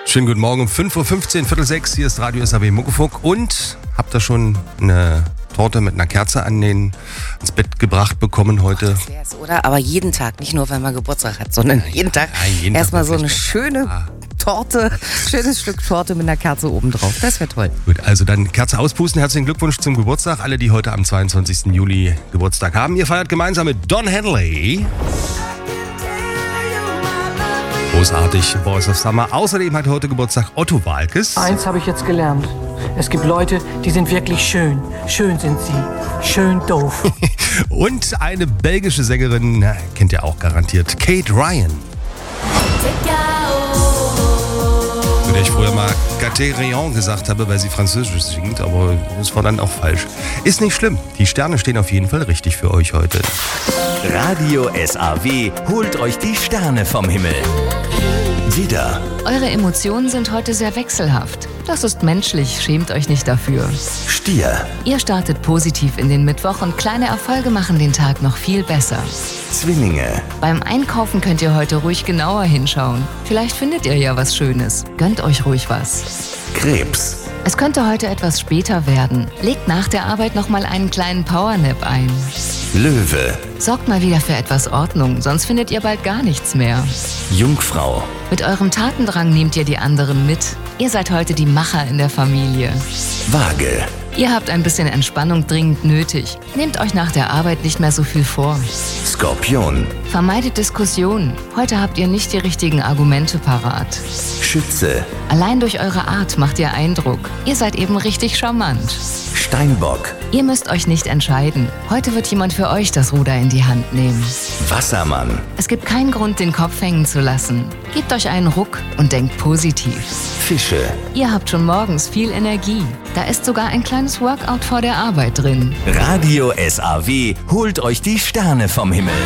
Schönen guten Morgen um 5.15 Uhr, Viertel 6. Hier ist Radio SAW Muckefuck. Und habt ihr schon eine Torte mit einer Kerze ins Bett gebracht bekommen heute? Das wär's, oder? Aber jeden Tag, nicht nur, wenn man Geburtstag hat, sondern jeden Tag erstmal so eine schöne Torte, schönes Stück Torte mit einer Kerze oben drauf. Das wäre toll. Gut, also dann Kerze auspusten. Herzlichen Glückwunsch zum Geburtstag. Alle, die heute am 22. Juli Geburtstag haben. Ihr feiert gemeinsam mit Don Henley. Großartig, Voice of Summer. Außerdem hat heute Geburtstag Otto Waalkes. Eins habe ich jetzt gelernt. Es gibt Leute, die sind wirklich schön. Schön sind sie. Schön doof. Und eine belgische Sängerin, kennt ihr auch garantiert, Kate Ryan. Zu der ich früher mal Gâté Rayon gesagt habe, weil sie Französisch singt, aber das war dann auch falsch. Ist nicht schlimm. Die Sterne stehen auf jeden Fall richtig für euch heute. Radio SAW holt euch die Sterne vom Himmel. Widder, Eure Emotionen sind heute sehr wechselhaft. Das ist menschlich, schämt euch nicht dafür. Stier, Ihr startet positiv in den Mittwoch und kleine Erfolge machen den Tag noch viel besser. Zwillinge, Beim Einkaufen könnt ihr heute ruhig genauer hinschauen. Vielleicht findet ihr ja was Schönes. Gönnt euch ruhig was. Krebs, Es könnte heute etwas später werden. Legt nach der Arbeit nochmal einen kleinen Powernap ein. Löwe, Sorgt mal wieder für etwas Ordnung, sonst findet ihr bald gar nichts mehr. Jungfrau, Mit eurem Tatendrang nehmt ihr die anderen mit. Ihr seid heute die Macher in der Familie. Waage, Ihr habt ein bisschen Entspannung dringend nötig. Nehmt euch nach der Arbeit nicht mehr so viel vor. Skorpion, Vermeidet Diskussionen. Heute habt ihr nicht die richtigen Argumente parat. Schütze, Allein durch eure Art macht ihr Eindruck. Ihr seid eben richtig charmant. Steinbock, Ihr müsst euch nicht entscheiden. Heute wird jemand für euch das Ruder in die Hand nehmen. Wassermann, Es gibt keinen Grund, den Kopf hängen zu lassen. Gebt euch einen Ruck und denkt positiv. Fische, Ihr habt schon morgens viel Energie. Da ist sogar ein kleines Workout vor der Arbeit drin. Radio SAW holt euch die Sterne vom Himmel.